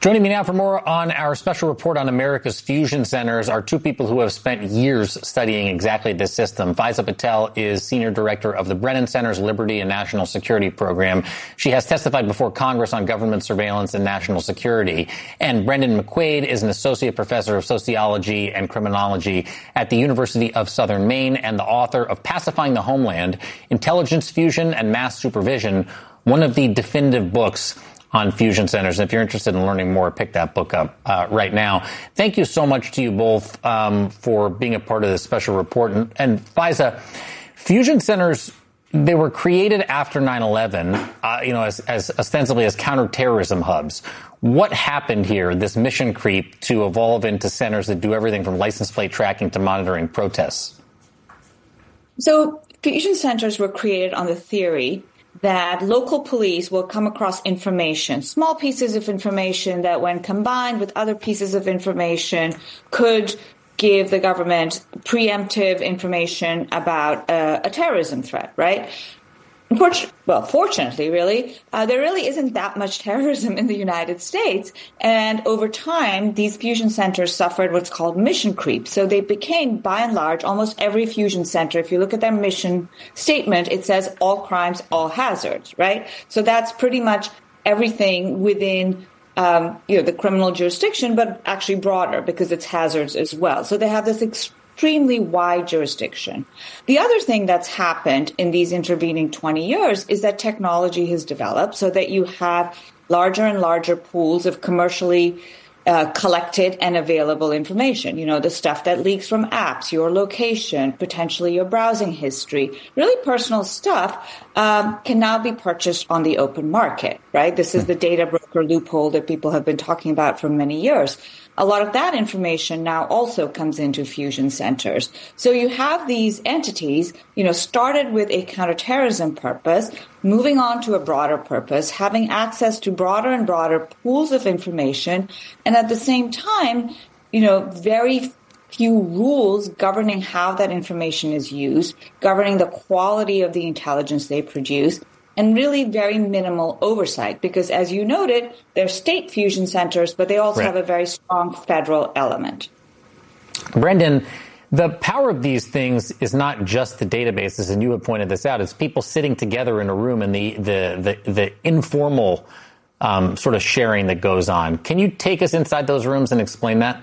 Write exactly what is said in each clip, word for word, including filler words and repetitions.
Joining me now for more on our special report on America's fusion centers are two people who have spent years studying exactly this system. Faiza Patel is Senior Director of the Brennan Center's Liberty and National Security Program. She has testified before Congress on government surveillance and national security. And Brendan McQuaid is an Associate Professor of Sociology and Criminology at the University of Southern Maine and the author of Pacifying the Homeland, Intelligence Fusion and Mass Supervision, one of the definitive books on fusion centers. And if you're interested in learning more, pick that book up uh, right now. Thank you so much to you both um, for being a part of this special report. And, and Faiza, fusion centers, they were created after nine eleven, uh, you know, as, as ostensibly as counterterrorism hubs. What happened here, this mission creep, to evolve into centers that do everything from license plate tracking to monitoring protests? So fusion centers were created on the theory that local police will come across information, small pieces of information that when combined with other pieces of information could give the government preemptive information about a, a terrorism threat, right? Unfortunately, well, fortunately, really, uh, there really isn't that much terrorism in the United States. And over time, these fusion centers suffered what's called mission creep. So they became, by and large, almost every fusion center. If you look at their mission statement, it says all crimes, all hazards, right? So that's pretty much everything within um, you know, the criminal jurisdiction, but actually broader because it's hazards as well. So they have this extreme extremely wide jurisdiction. The other thing that's happened in these intervening twenty years is that technology has developed so that you have larger and larger pools of commercially uh, collected and available information. You know, the stuff that leaks from apps, your location, potentially your browsing history, really personal stuff um, can now be purchased on the open market, right? This is the data broker loophole that people have been talking about for many years. A lot of that information now also comes into fusion centers. So you have these entities, you know, started with a counterterrorism purpose, moving on to a broader purpose, having access to broader and broader pools of information, and at the same time, you know, very few rules governing how that information is used, governing the quality of the intelligence they produce, and really very minimal oversight because, as you noted, they're state fusion centers, but they also right. have a very strong federal element. Brendan, the power of these things is not just the databases, and you have pointed this out. It's people sitting together in a room and the the the, the informal um, sort of sharing that goes on. Can you take us inside those rooms and explain that?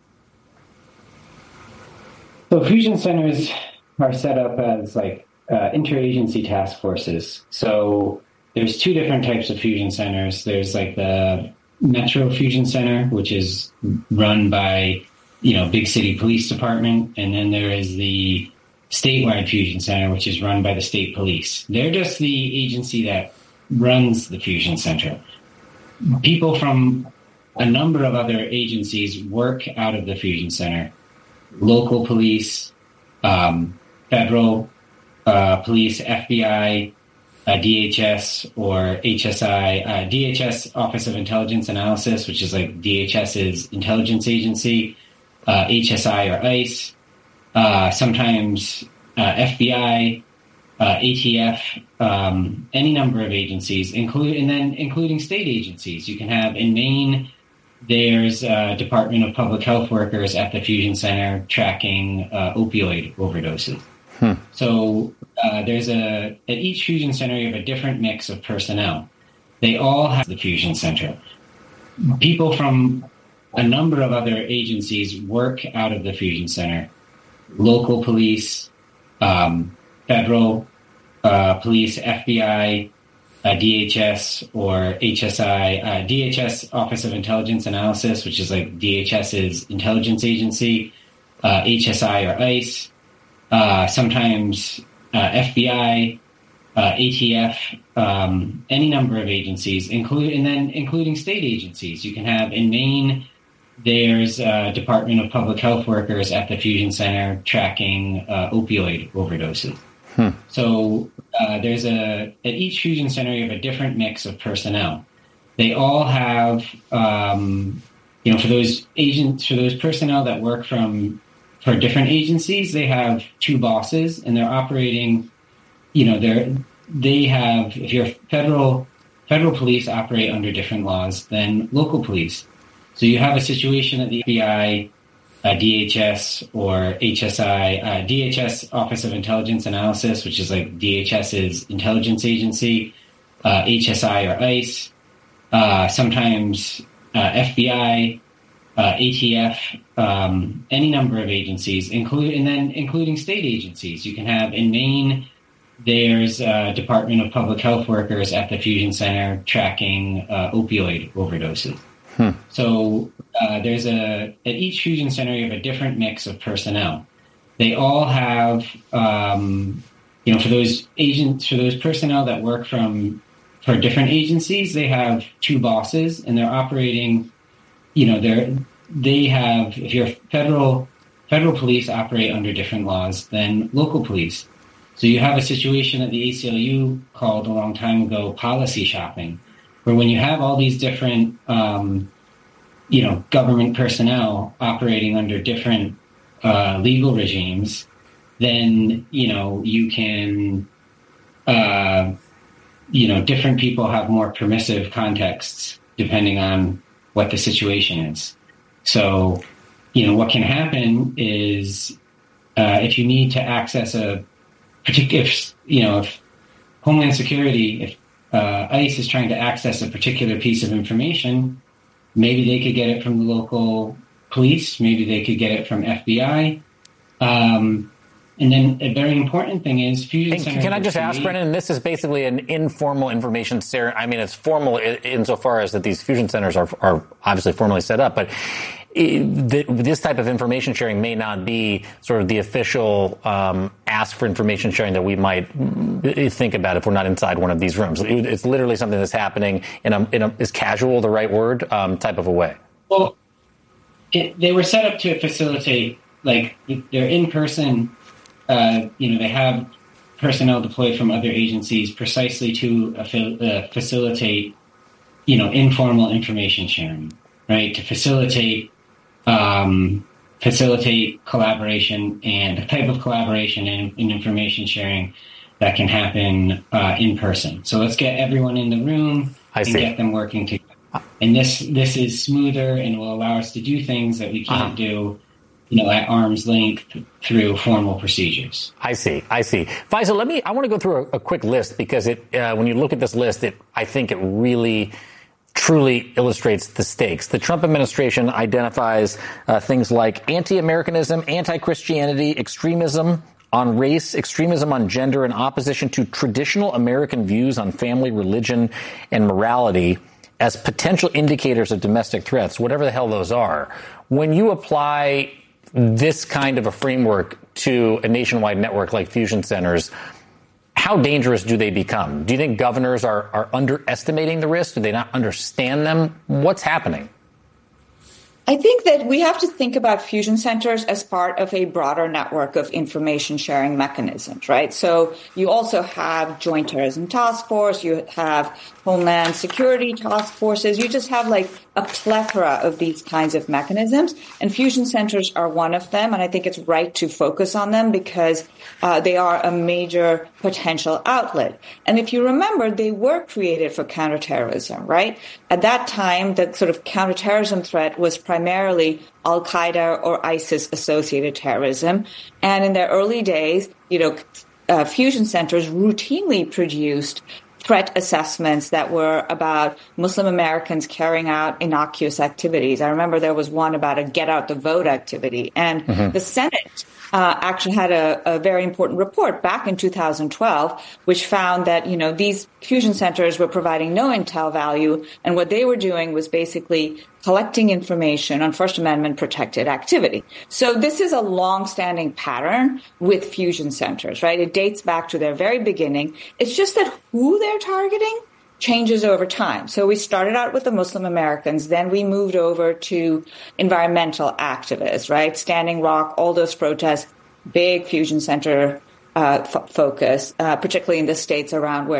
So fusion centers are set up as like Uh, interagency task forces. So there's two different types of fusion centers. There's like the Metro Fusion Center, which is run by, you know, big city police department. And then there is the statewide fusion center, which is run by the state police. They're just the agency that runs the fusion center. People from a number of other agencies work out of the fusion center. Local police, um, federal Uh, police, F B I, uh, D H S, or H S I, uh, D H S, Office of Intelligence Analysis, which is like DHS's intelligence agency, uh, H S I or ICE, uh, sometimes uh, F B I, uh, A T F, um, any number of agencies, include, and then including state agencies. You can have in Maine, there's a Department of Public Health workers at the Fusion Center tracking uh, opioid overdoses. Hmm. So uh, there's a at each fusion center you have a different mix of personnel. They all have the fusion center. People from a number of other agencies work out of the fusion center. Local police, um, federal uh, police, F B I, uh, D H S, or H S I, uh, D H S, Office of Intelligence Analysis, which is like DHS's intelligence agency, uh, H S I or ICE. Uh, sometimes uh, F B I, uh, A T F, um, any number of agencies, include, and then including state agencies. You can have in Maine, there's a Department of Public Health workers at the Fusion Center tracking uh, opioid overdoses. Hmm. So uh, there's a at each fusion center you have a different mix of personnel. They all have, um, you know, for those agents, for those personnel that work from For different agencies, they have two bosses, and they're operating, you know, they're, they have, if you're federal, federal police operate under different laws than local police. So you have a situation at the F B I, uh, D H S, or H S I, uh, D H S, Office of Intelligence Analysis, which is like DHS's intelligence agency, uh, H S I or ICE, uh, sometimes uh, F B I, uh, A T F, um, any number of agencies, include, and then including state agencies. You can have in Maine, there's a Department of Public Health workers at the Fusion Center tracking uh, opioid overdoses. Hmm. So uh, there's a, at each Fusion Center, you have a different mix of personnel. They all have, um, you know, for those agents, for those personnel that work from, for different agencies, they have two bosses and they're operating, you know, they're, they have, if you're federal, federal police operate under different laws than local police. So you have a situation that the A C L U called a long time ago policy shopping, where when you have all these different, um, you know, government personnel operating under different uh, legal regimes, then, you know, you can, uh, you know, different people have more permissive contexts depending on what the situation is. So, you know, what can happen is uh, if you need to access a particular, if, you know, if Homeland Security, if uh, ICE is trying to access a particular piece of information, maybe they could get it from the local police, maybe they could get it from F B I. Um, and then a very important thing is Fusion Center. Can I just ask, Brennan, this is basically an informal information sharing. I mean, it's formal insofar as that these fusion centers are, are obviously formally set up, but it, this type of information sharing may not be sort of the official um, ask for information sharing that we might think about if we're not inside one of these rooms. It's literally something that's happening in a, in a is casual the right word, um, type of a way? Well, it, they were set up to facilitate, like, they're in person. Uh, you know, they have personnel deployed from other agencies precisely to uh, facilitate, you know, informal information sharing, right? To facilitate, um, facilitate collaboration and a type of collaboration and, and information sharing that can happen uh, in person. So let's get everyone in the room I and see. get them working together. And this this is smoother and will allow us to do things that we can't uh-huh. do, you know, at arm's length through formal procedures. I see. I see. Faisal, let me, I want to go through a, a quick list because it, uh, when you look at this list, it, I think it really truly illustrates the stakes. The Trump administration identifies uh, things like anti-Americanism, anti-Christianity, extremism on race, extremism on gender, and opposition to traditional American views on family, religion, and morality as potential indicators of domestic threats, whatever the hell those are. When you apply this kind of a framework to a nationwide network like Fusion Centers, how dangerous do they become? Do you think governors are, are underestimating the risk? Do they not understand them? What's happening? I think that we have to think about fusion centers as part of a broader network of information sharing mechanisms, right? So you also have Joint Terrorism Task Force, you have Homeland Security Task Forces, you just have like a plethora of these kinds of mechanisms, and fusion centers are one of them, and I think it's right to focus on them because uh, they are a major potential outlet. And if you remember, they were created for counterterrorism, right? At that time, the sort of counterterrorism threat was primarily Al-Qaeda or ISIS-associated terrorism. And in their early days, you know, uh, fusion centers routinely produced threat assessments that were about Muslim Americans carrying out innocuous activities. I remember there was one about a get out the vote activity. And mm-hmm. the Senate uh, actually had a, a very important report back in two thousand twelve, which found that, you know, these fusion centers were providing no intel value. And what they were doing was basically collecting information on First Amendment protected activity. So this is a long-standing pattern with fusion centers, right? It dates back to their very beginning. It's just that who they're targeting changes over time. So we started out with the Muslim Americans, then we moved over to environmental activists, right? Standing Rock, all those protests, big fusion center uh, f- focus, uh, particularly in the states around where